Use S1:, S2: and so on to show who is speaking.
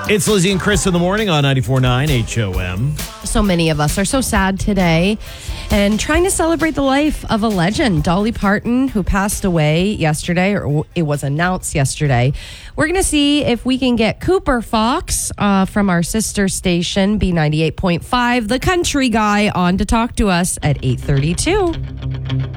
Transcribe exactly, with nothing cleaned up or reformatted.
S1: It's Lizzie and Chris in the morning on ninety-four point nine H O M.
S2: So many of us are so sad today and trying to celebrate the life of a legend, Dolly Parton, who passed away yesterday, or it was announced yesterday. We're going to see if we can get Cooper Fox uh, from our sister station, B ninety-eight point five, the country guy, on to talk to us at eight thirty-two.